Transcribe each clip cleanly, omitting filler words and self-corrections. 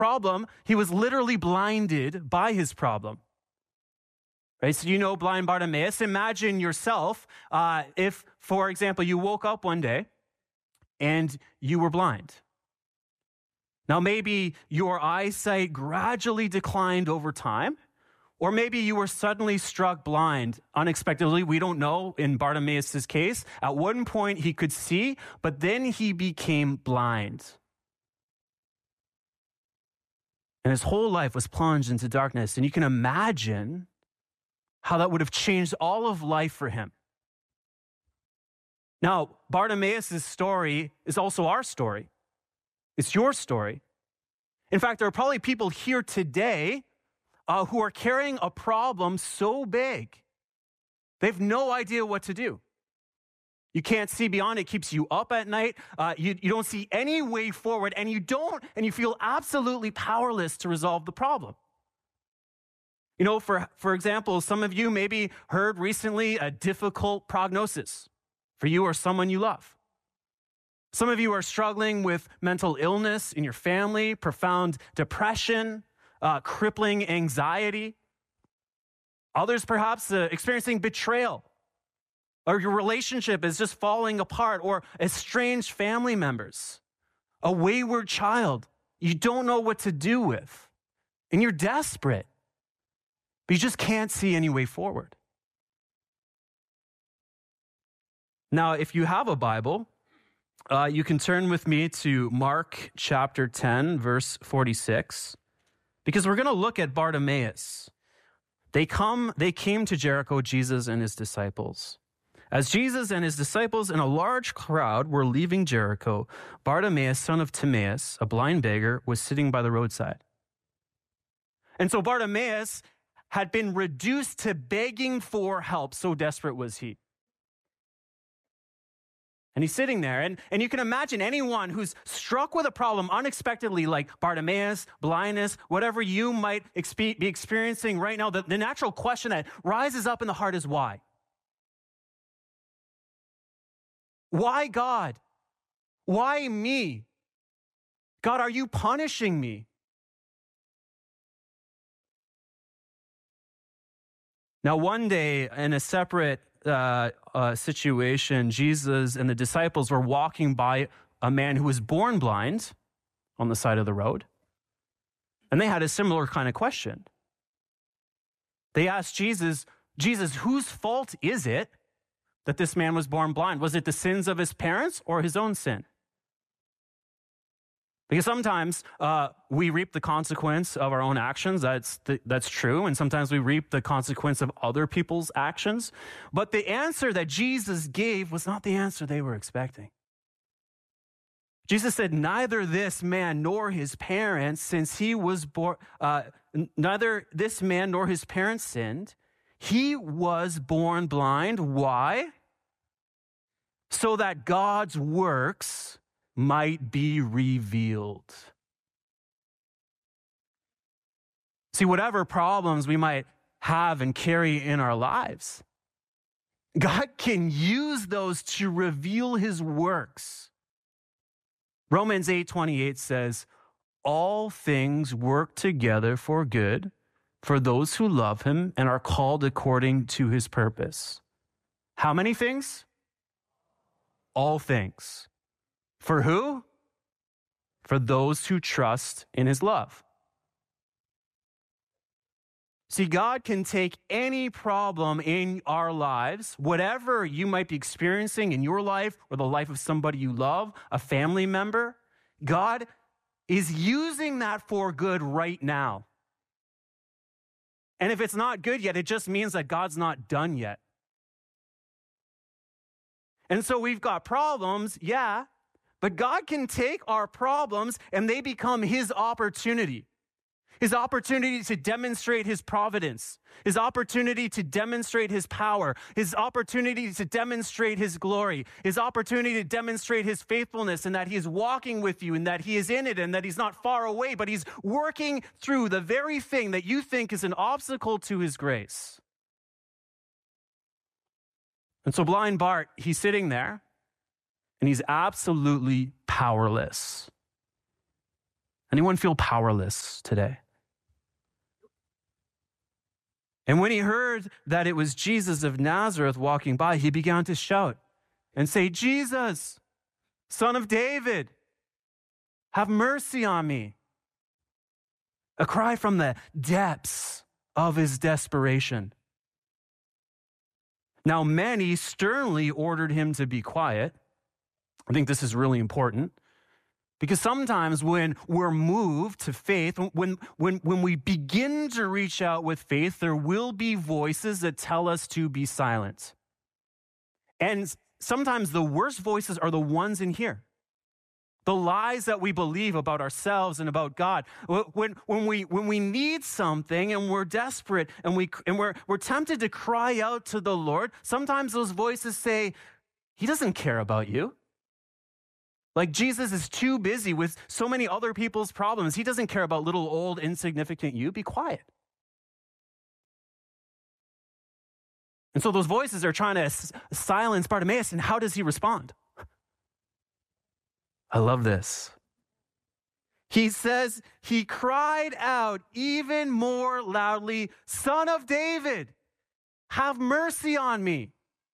problem, he was literally blinded by his problem. Right? So you know blind Bartimaeus. Imagine yourself if, for example, you woke up one day and you were blind. Now, maybe your eyesight gradually declined over time, or maybe you were suddenly struck blind unexpectedly. We don't know in Bartimaeus' case. At one point, he could see, but then he became blind. And his whole life was plunged into darkness. And you can imagine how that would have changed all of life for him. Now, Bartimaeus' story is also our story. It's your story. In fact, there are probably people here today who are carrying a problem so big, they have no idea what to do. You can't see beyond. It keeps you up at night. You don't see any way forward, and you feel absolutely powerless to resolve the problem. You know, for example, some of you maybe heard recently a difficult prognosis for you or someone you love. Some of you are struggling with mental illness in your family, profound depression, crippling anxiety. Others perhaps experiencing betrayal, or your relationship is just falling apart, or estranged family members, a wayward child you don't know what to do with, and you're desperate, but you just can't see any way forward. Now, if you have a Bible, you can turn with me to Mark chapter 10, verse 46, because we're going to look at Bartimaeus. They came to Jericho, Jesus and his disciples. As Jesus and his disciples and a large crowd were leaving Jericho, Bartimaeus, son of Timaeus, a blind beggar, was sitting by the roadside. And so Bartimaeus had been reduced to begging for help, so desperate was he. And he's sitting there, and you can imagine anyone who's struck with a problem unexpectedly, like Bartimaeus, blindness, whatever you might be experiencing right now, the natural question that rises up in the heart is why? Why, God? Why me? God, are you punishing me? Now, one day in a separate situation, Jesus and the disciples were walking by a man who was born blind on the side of the road. And they had a similar kind of question. They asked Jesus, whose fault is it that this man was born blind? Was it the sins of his parents or his own sin? Because sometimes we reap the consequence of our own actions. That's true. And sometimes we reap the consequence of other people's actions. But the answer that Jesus gave was not the answer they were expecting. Jesus said, neither this man nor his parents, since he was born, neither this man nor his parents sinned. He was born blind. Why? So that God's works might be revealed. See, whatever problems we might have and carry in our lives, God can use those to reveal his works. Romans 8:28 says, all things work together for good for those who love him and are called according to his purpose. How many things? All things. For who? For those who trust in his love. See, God can take any problem in our lives, whatever you might be experiencing in your life or the life of somebody you love, a family member. God is using that for good right now. And if it's not good yet, it just means that God's not done yet. And so we've got problems, yeah, but God can take our problems and they become his opportunity. His opportunity to demonstrate his providence, his opportunity to demonstrate his power, his opportunity to demonstrate his glory, his opportunity to demonstrate his faithfulness, and that he is walking with you and that he is in it and that he's not far away, but he's working through the very thing that you think is an obstacle to his grace. And so blind Bart, he's sitting there and he's absolutely powerless. Anyone feel powerless today? And when he heard that it was Jesus of Nazareth walking by, he began to shout and say, Jesus, Son of David, have mercy on me. A cry from the depths of his desperation. Now, many sternly ordered him to be quiet. I think this is really important because sometimes when we're moved to faith, when we begin to reach out with faith, there will be voices that tell us to be silent. And sometimes the worst voices are the ones in here. The lies that we believe about ourselves and about God. When we need something and we're desperate and we're tempted to cry out to the Lord, sometimes those voices say, he doesn't care about you. Like Jesus is too busy with so many other people's problems. He doesn't care about little old insignificant you. Be quiet. And so those voices are trying to silence Bartimaeus. And how does he respond? I love this. He says, he cried out even more loudly, Son of David, have mercy on me.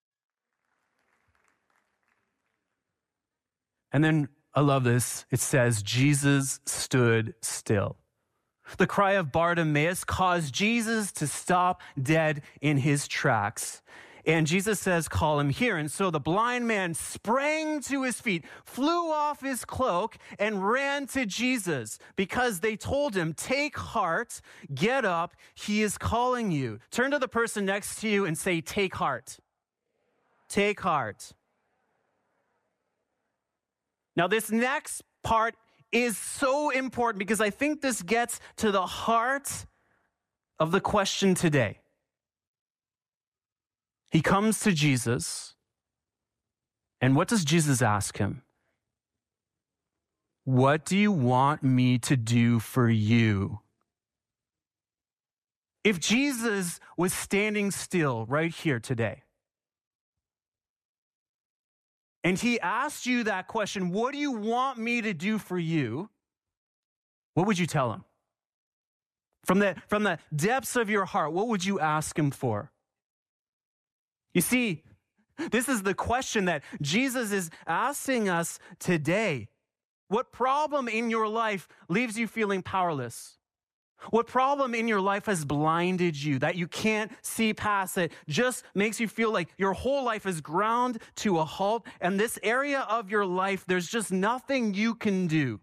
And then I love this. It says, Jesus stood still. The cry of Bartimaeus caused Jesus to stop dead in his tracks. And Jesus says, call him here. And so the blind man sprang to his feet, flew off his cloak, and ran to Jesus because they told him, take heart, get up, he is calling you. Turn to the person next to you and say, take heart. Take heart. Now, this next part is so important because I think this gets to the heart of the question today. He comes to Jesus, and what does Jesus ask him? What do you want me to do for you? If Jesus was standing still right here today, and he asked you that question, what do you want me to do for you? What would you tell him? From the depths of your heart, what would you ask him for? You see, this is the question that Jesus is asking us today. What problem in your life leaves you feeling powerless? What problem in your life has blinded you that you can't see past it, just makes you feel like your whole life is ground to a halt, and this area of your life, there's just nothing you can do?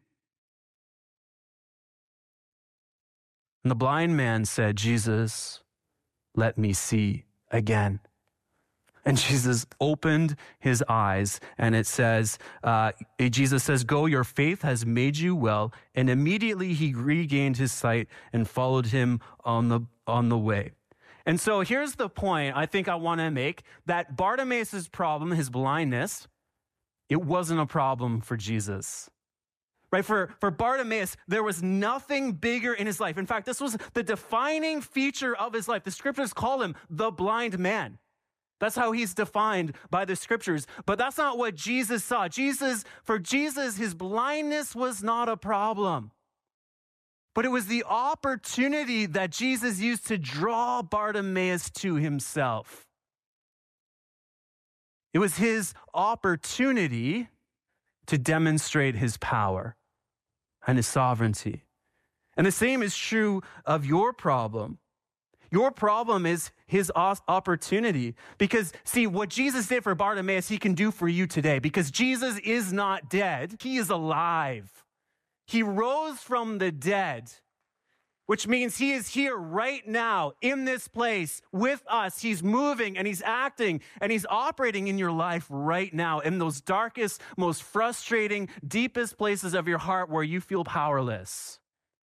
And the blind man said, Jesus, let me see again. And Jesus opened his eyes, and it says, Jesus says, go, your faith has made you well. And immediately he regained his sight and followed him on the way. And so here's the point I think I want to make, that Bartimaeus' problem, his blindness, it wasn't a problem for Jesus. Right? For Bartimaeus, there was nothing bigger in his life. In fact, this was the defining feature of his life. The scriptures call him the blind man. That's how he's defined by the scriptures. But that's not what Jesus saw. For Jesus, his blindness was not a problem. But it was the opportunity that Jesus used to draw Bartimaeus to himself. It was his opportunity to demonstrate his power and his sovereignty. And the same is true of your problem. Your problem is his opportunity. Because, see, what Jesus did for Bartimaeus, he can do for you today. Because Jesus is not dead. He is alive. He rose from the dead, which means he is here right now in this place with us. He's moving and he's acting and he's operating in your life right now in those darkest, most frustrating, deepest places of your heart where you feel powerless.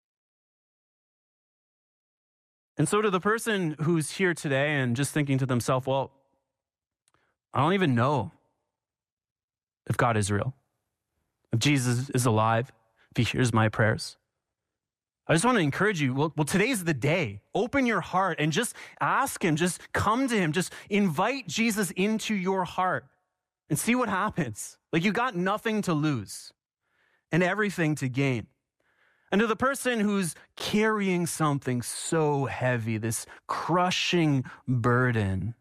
And so to the person who's here today and just thinking to themselves, well, I don't even know if God is real, if Jesus is alive, if he hears my prayers. I just want to encourage you, well, today's the day. Open your heart and just ask him, just come to him, just invite Jesus into your heart and see what happens. Like, you got nothing to lose and everything to gain. And to the person who's carrying something so heavy, this crushing burden,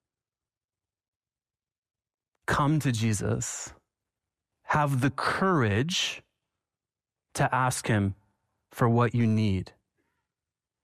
come to Jesus. Have the courage to ask him for what you need.